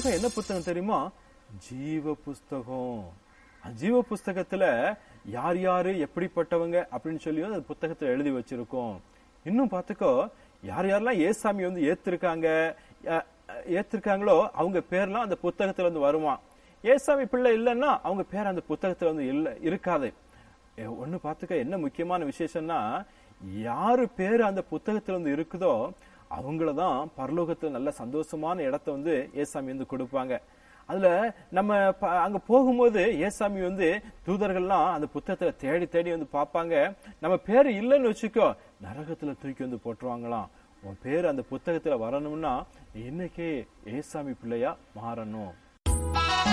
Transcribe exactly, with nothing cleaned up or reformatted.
புஸ்தகம் என்ன புஸ்தகம் தெரியுமா? ஜீவ புஸ்தகம். ஜீவ புஸ்தகத்துல யார் யாரு எப்படிப்பட்டவங்க அப்படின்னு சொல்லி அந்த புத்தகத்துல எழுதி வச்சிருக்கோம். இன்னும் பாத்துக்கோ, யார் யாரெல்லாம் ஏசாமி வந்து ஏத்திருக்காங்க ஏத்திருக்காங்களோ அவங்க பேர்லாம் அந்த புத்தகத்துல வந்து வருவான். ஏசாமி பிள்ளை இல்லைன்னா அவங்க பேர் அந்த புத்தகத்துல வந்து இல்ல இருக்காது. ஒண்ணு பாத்துக்க, என்ன முக்கியமான விசேஷம்னா, யாரு பேரு அந்த புத்தகத்துல வந்து இருக்குதோ அவங்களதான் பரலோகத்துல நல்ல சந்தோஷமான இடத்த வந்து ஏசாமி வந்து கொடுப்பாங்க. அதுல நம்ம அங்க போகும்போது ஏசாமி வந்து தூதர்கள்லாம் அந்த புத்தகத்துல தேடி தேடி வந்து பார்ப்பாங்க. நம்ம பேரு இல்லைன்னு வச்சுக்கோ, நரகத்துல தூக்கி வந்து போட்டுருவாங்களாம். உன் பேரு அந்த புத்தகத்துல வரணும்னா இன்னைக்கே ஏசாமி பிள்ளையா மாறணும்.